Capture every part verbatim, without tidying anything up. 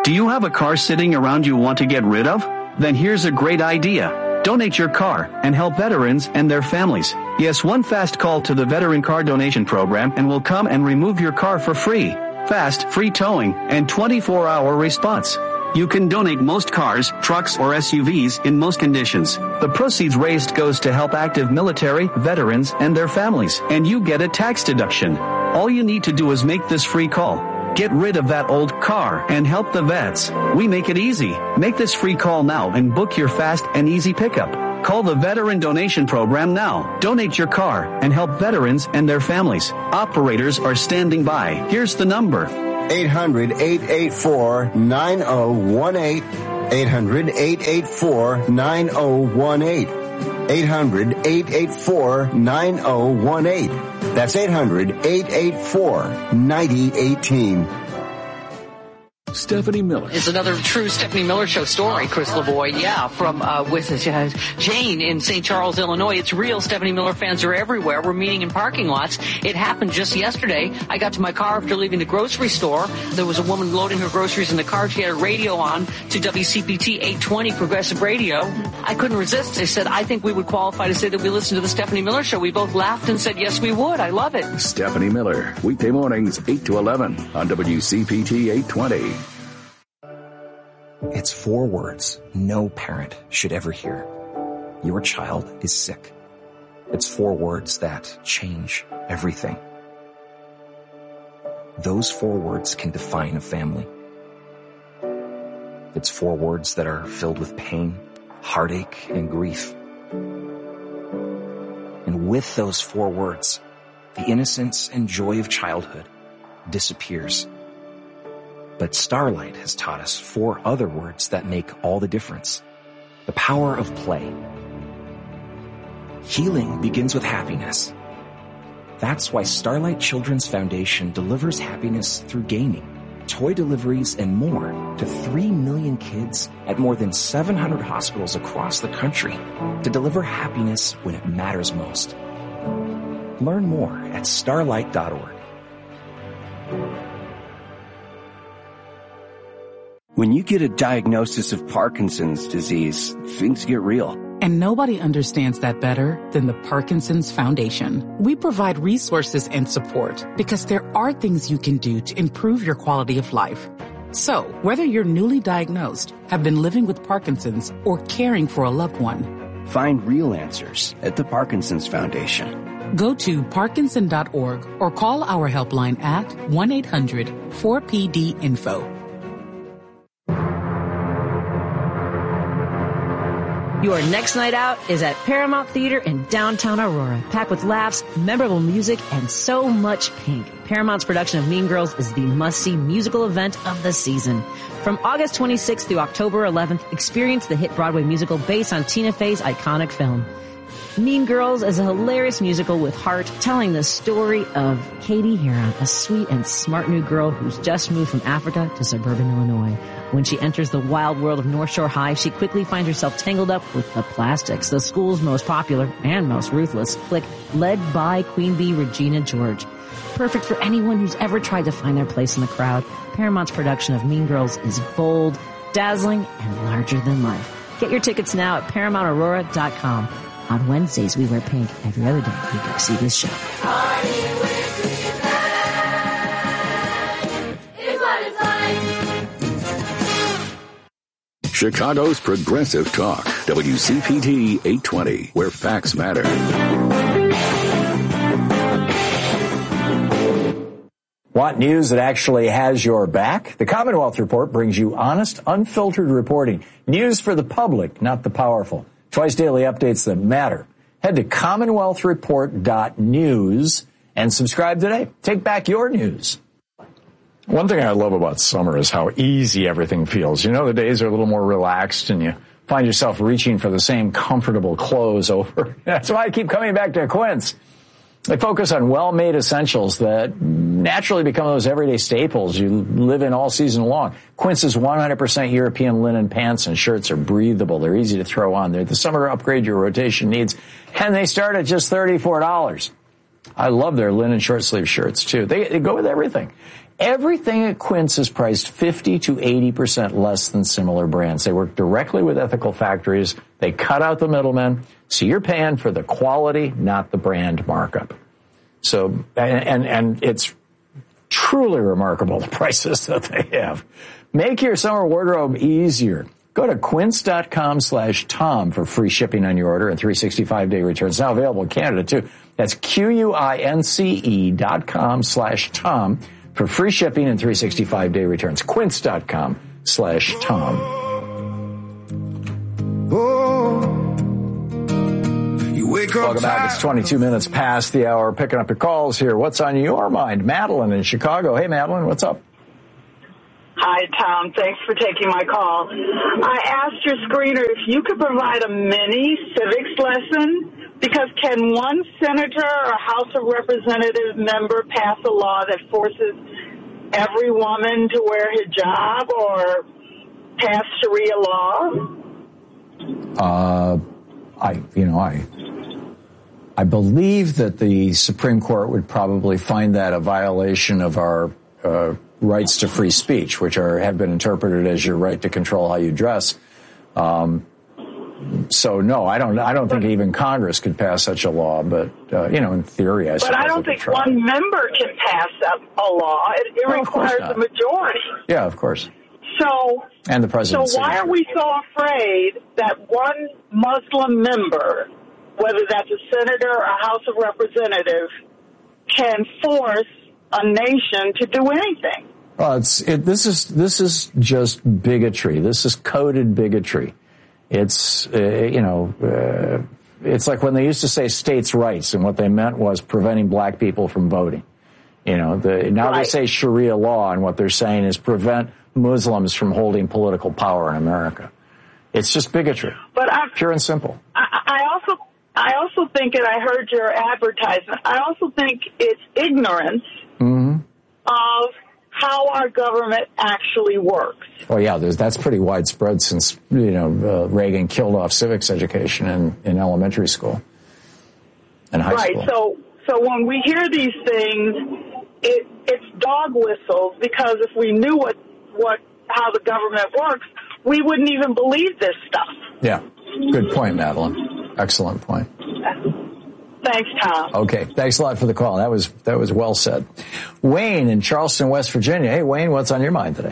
Do you have a car sitting around you want to get rid of? Then here's a great idea. Donate your car and help veterans and their families. Yes, one fast call to the Veteran Car Donation Program and we'll come and remove your car for free. Fast, free towing, and twenty-four hour response. You can donate most cars, trucks, or S U Vs in most conditions. The proceeds raised goes to help active military, veterans, and their families, and you get a tax deduction. All you need to do is make this free call. Get rid of that old car and help the vets. We make it easy. Make this free call now and book your fast and easy pickup. Call the Veteran Donation Program now. Donate your car and help veterans and their families. Operators are standing by. Here's the number. eight hundred, eight eight four, nine oh one eight. eight hundred, eight eight four, nine oh one eight. eight hundred, eight eight four, nine oh one eight. That's eight hundred, eight eight four, nine oh one eight. Stephanie Miller. It's another true Stephanie Miller Show story, Chris LeBoy. Yeah, from uh, with uh, Jane in Saint Charles, Illinois. It's real. Stephanie Miller fans are everywhere. We're meeting in parking lots. It happened just yesterday. I got to my car after leaving the grocery store. There was a woman loading her groceries in the car. She had a radio on to W C P T eight twenty Progressive Radio. I couldn't resist. I said, I think we would qualify to say that we listen to the Stephanie Miller Show. We both laughed and said, yes, we would. I love it. Stephanie Miller, weekday mornings, eight to eleven on W C P T eight twenty. It's four words no parent should ever hear. Your child is sick. It's four words that change everything. Those four words can define a family. It's four words that are filled with pain, heartache, and grief. And with those four words, the innocence and joy of childhood disappears. But Starlight has taught us four other words that make all the difference. The power of play. Healing begins with happiness. That's why Starlight Children's Foundation delivers happiness through gaming, toy deliveries, and more to three million kids at more than seven hundred hospitals across the country to deliver happiness when it matters most. Learn more at starlight dot org. When you get a diagnosis of Parkinson's disease, things get real. And nobody understands that better than the Parkinson's Foundation. We provide resources and support because there are things you can do to improve your quality of life. So, whether you're newly diagnosed, have been living with Parkinson's, or caring for a loved one, find real answers at the Parkinson's Foundation. Go to parkinson dot org or call our helpline at one eight hundred four P D info. Your next night out is at Paramount Theater in downtown Aurora, packed with laughs, memorable music, and so much pink. Paramount's production of Mean Girls is the must-see musical event of the season. From August twenty-sixth through October eleventh, experience the hit Broadway musical based on Tina Fey's iconic film. Mean Girls is a hilarious musical with heart, telling the story of Katie Heron, a sweet and smart new girl who's just moved from Africa to suburban Illinois. When she enters the wild world of North Shore High, she quickly finds herself tangled up with the Plastics, the school's most popular and most ruthless clique, led by Queen Bee Regina George. Perfect for anyone who's ever tried to find their place in the crowd, Paramount's production of Mean Girls is bold, dazzling, and larger than life. Get your tickets now at paramount aurora dot com. On Wednesdays, we wear pink. Every other day, we go see this show. Chicago's Progressive Talk, W C P T eight twenty, where facts matter. Want news that actually has your back? The Commonwealth Report brings you honest, unfiltered reporting. News for the public, not the powerful. Twice daily updates that matter. Head to commonwealth report dot news and subscribe today. Take back your news. One thing I love about summer is how easy everything feels. You know, the days are a little more relaxed and you find yourself reaching for the same comfortable clothes over. That's why I keep coming back to Quince. They focus on well-made essentials that naturally become those everyday staples you live in all season long. Quince's one hundred percent European linen pants and shirts are breathable. They're easy to throw on. They're the summer upgrade your rotation needs, and they start at just thirty-four dollars. I love their linen short-sleeve shirts, too. They, they go with everything. Everything at Quince is priced fifty to eighty percent less than similar brands. They work directly with ethical factories. They cut out the middlemen. So you're paying for the quality, not the brand markup. So, and, and, and it's truly remarkable, the prices that they have. Make your summer wardrobe easier. Go to quince.com slash Tom for free shipping on your order and three hundred sixty-five day returns. Now available in Canada, too. That's Q-U-I-N-C-E dot com slash Tom for free shipping and three hundred sixty-five day returns. Quince.com slash Tom. Welcome back. It's twenty-two minutes past the hour. Picking up your calls here. What's on your mind? Madeline in Chicago. Hey, Madeline, what's up? Hi, Tom. Thanks for taking my call. I asked your screener if you could provide a mini civics lesson, because can one senator or House of Representative member pass a law that forces every woman to wear hijab or pass Sharia law? Uh, I, you know, I, I believe that the Supreme Court would probably find that a violation of our, uh, rights to free speech, which are have been interpreted as your right to control how you dress. Um, so no, I don't. I don't think even Congress could pass such a law. But uh, you know, in theory, I. But I don't think one member can pass a, a law. It, it no, requires a majority. Yeah, of course. So. And the president. So why are we so afraid that one Muslim member, whether that's a senator or a House of Representatives, can force a nation to do anything? Well, it's it, this is this is just bigotry. This is coded bigotry. It's uh, you know uh, it's like when they used to say states' rights, and what they meant was preventing black people from voting. You know, the, now right. they say Sharia law, and what they're saying is prevent Muslims from holding political power in America. It's just bigotry, but I, pure and simple. I, I also I also think, and I heard your advertisement, I also think it's ignorance mm-hmm. of how our government actually works. Oh yeah, there's, that's pretty widespread since, you know, uh, Reagan killed off civics education in, in elementary school and high right, school. Right, so so when we hear these things, it it's dog whistles, because if we knew what, what how the government works, we wouldn't even believe this stuff. Yeah, good point, Madeline. Excellent point. Thanks, Tom. Okay, thanks a lot for the call. That was that was well said. Wayne in Charleston, West Virginia. Hey, Wayne, what's on your mind today?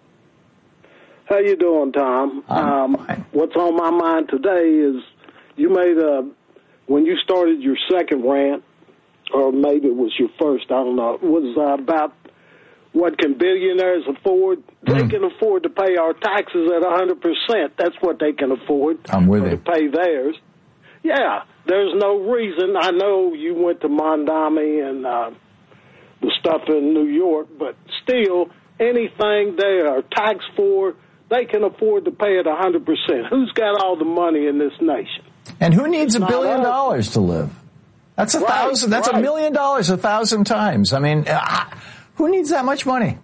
How you doing, Tom? I'm um, fine. What's on my mind today is you made a, when you started your second rant, or maybe it was your first, I don't know, it was uh, about what can billionaires afford. Mm. They can afford to pay our taxes at one hundred percent. That's what they can afford. I'm with or you. To pay theirs. Yeah, there's no reason. I know you went to Mondami and uh, the stuff in New York, but still, anything they are taxed for, they can afford to pay it one hundred percent. Who's got all the money in this nation? And who needs It's a billion us. dollars to live? That's a Right, thousand. That's right. a million dollars a thousand times. I mean, uh, who needs that much money?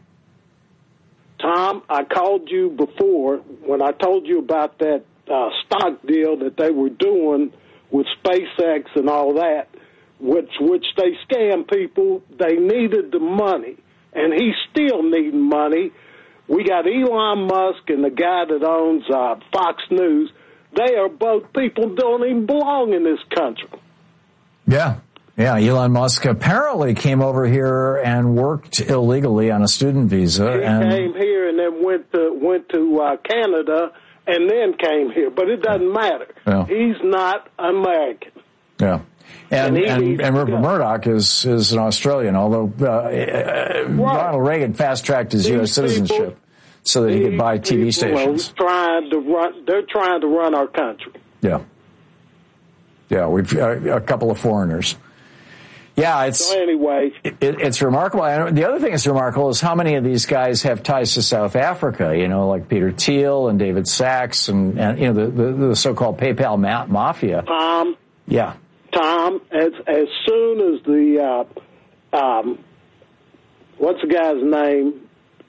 Tom, I called you before when I told you about that uh, stock deal that they were doing with SpaceX and all that, which which they scam people. They needed the money, and he's still needing money. We got Elon Musk and the guy that owns uh, Fox News. They are both people who don't even belong in this country. Yeah. Yeah, Elon Musk apparently came over here and worked illegally on a student visa. He and came here and then went to went to uh, Canada and then came here, but it doesn't matter. Yeah. He's not American. Yeah. And And he and, needs and to Rupert go. Murdoch is, is an Australian, although uh, Ronald Reagan fast-tracked his These U S citizenship people- so that he could buy T V These people are stations. Trying to run, they're trying to run our country. Yeah. Yeah, we've uh, a couple of foreigners. Yeah, it's So anyway, it, it's remarkable. And the other thing that's remarkable is how many of these guys have ties to South Africa. You know, like Peter Thiel and David Sachs, and, and you know the, the, the so-called PayPal ma- mafia. Tom, Yeah, Tom, as as soon as the uh, um, what's the guy's name?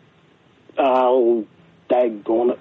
Oh, daggone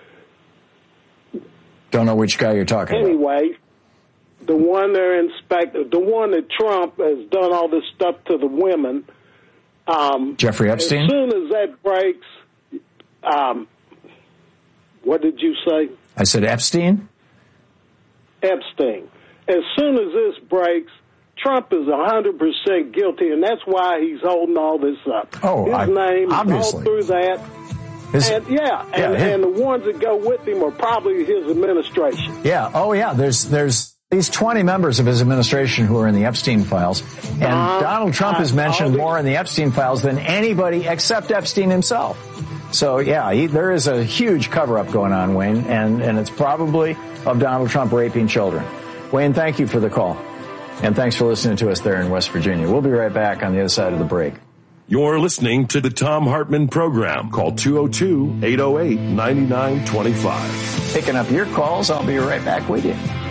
it. don't know which guy you're talking about. Anyway, the one they're inspecting, the one that Trump has done all this stuff to the women, Um, Jeffrey Epstein? As soon as that breaks, um, what did you say? I said Epstein? Epstein. As soon as this breaks, Trump is one hundred percent guilty, and that's why he's holding all this up. Oh, His I, name obviously. is all through that. His, and yeah, yeah and, his, and the ones that go with him are probably his administration. Yeah, oh yeah, there's there's these twenty members of his administration who are in the Epstein files, and uh, Donald Trump uh, is mentioned more in the Epstein files than anybody except Epstein himself. So yeah, he, there is a huge cover-up going on, Wayne, and, and it's probably of Donald Trump raping children. Wayne, thank you for the call, and thanks for listening to us there in West Virginia. We'll be right back on the other side of the break. You're listening to the Thom Hartmann Program. Call two oh two, eight oh eight, nine nine two five. Picking up your calls. I'll be right back with you.